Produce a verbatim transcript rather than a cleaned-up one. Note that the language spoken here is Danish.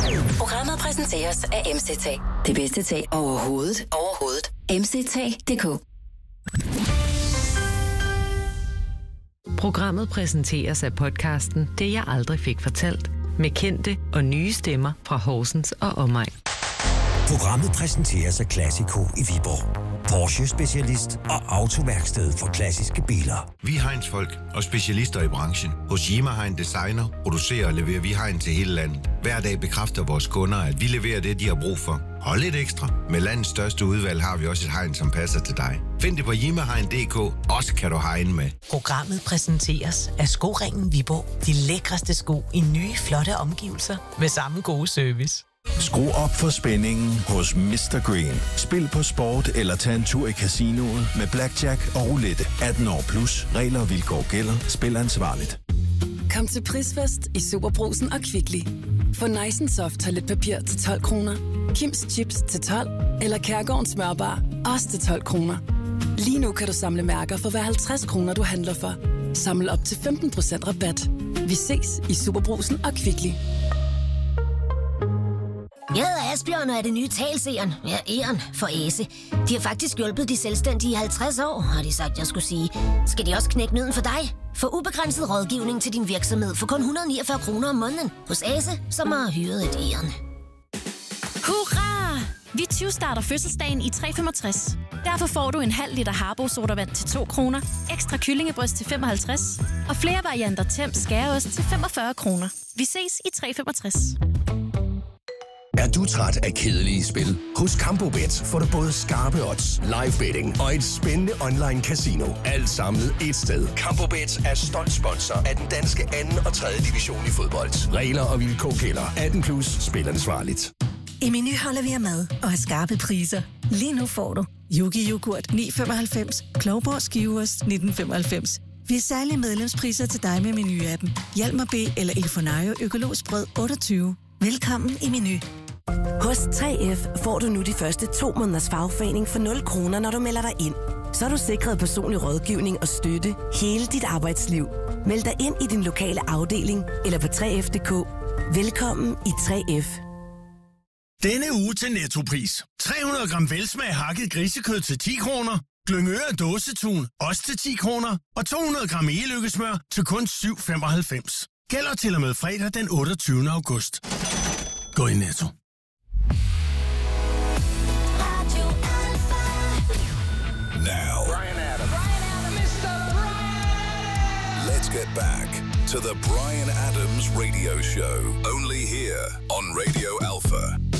Programmet præsenteres af M C T. Det bedste tag overhovedet. Overhovedet. M C T punktum d k. Programmet præsenteres af podcasten Det jeg aldrig fik fortalt, med kendte og nye stemmer fra Horsens og omegn. Programmet præsenteres af Classico i Viborg. Porsche specialist og autoværksted for klassiske biler. Vi er Heinz-folk og specialister i branchen. Hos Yima Hein Designer producerer og leverer vi hegn til hele landet. Hver dag bekræfter vores kunder, at vi leverer det, de har brug for. Og lidt ekstra. Med landets største udvalg har vi også et hegn, som passer til dig. Find det på yimahegn punktum d k. Også kan du hegne med. Programmet præsenteres af Skoringen Viborg. De lækreste sko i nye, flotte omgivelser med samme gode service. Skru op for spændingen hos mister Green. Spil på sport eller tag en tur i casinoet med blackjack og roulette. atten år plus. Regler og vilkår gælder. Spil ansvarligt. Kom til Prisfest i Superbrugsen og Kvickly. Få Nice and Soft toiletpapir til tolv kroner. Kims Chips til tolv. Eller Kærgårdens smørbar også til tolv kroner. Lige nu kan du samle mærker for hver halvtreds kroner, du handler for. Samle op til femten procent rabat. Vi ses i Superbrugsen og Kvickly. Jeg hedder Asbjørn og er det nye talseren. Ja, Eren for Æse. De har faktisk hjulpet de selvstændige i halvtreds år, har de sagt, jeg skulle sige. Skal de også knække nødden for dig? Få ubegrænset rådgivning til din virksomhed for kun et hundrede og niogfyrre kroner om måneden. Hos Æse, som har hyret et Eren. Hurra! Vi tyve starter fødselsdagen i tre femogtres. Derfor får du en halv liter Harbo sodavand til to kroner, ekstra kyllingebryst til femoghalvtreds og flere varianter Temp skæreost til femogfyrre kroner. Vi ses i tre femogtres. Er du træt af kedelige spil? Hos Campobet får du både skarpe odds, live betting og et spændende online casino. Alt samlet et sted. Campobet er stolt sponsor af den danske anden og tredje division i fodbold. Regler og vilkår gælder. atten plus. Spil ansvarligt. I Meny holder vi af mad og har skarpe priser. Lige nu får du Yogi Yoghurt ni femoghalvfems, Klovborg Skiveost nitten femoghalvfems. Vi har særlige medlemspriser til dig med Meny-appen. Hjalmar B eller Elfonario økologisk brød otteogtyve. Velkommen i Meny. Hos tre F får du nu de første to måneders fagforening for nul kroner, når du melder dig ind. Så er du sikret personlig rådgivning og støtte hele dit arbejdsliv. Meld dig ind i din lokale afdeling eller på tre F punktum d k. Velkommen i tre F. Denne uge til Nettopris. tre hundrede gram velsmag hakket grisekød til ti kroner. Glyngøre dåsetun også til ti kroner. Og to hundrede gram e-lykkesmør til kun syv femoghalvfems. Gælder til og med fredag den otteogtyvende august. Gå i Netto. Now, Brian Adams. Brian Adams, mister Brian! let's get back to the Brian Adams Radio Show. Only here on Radio Alpha.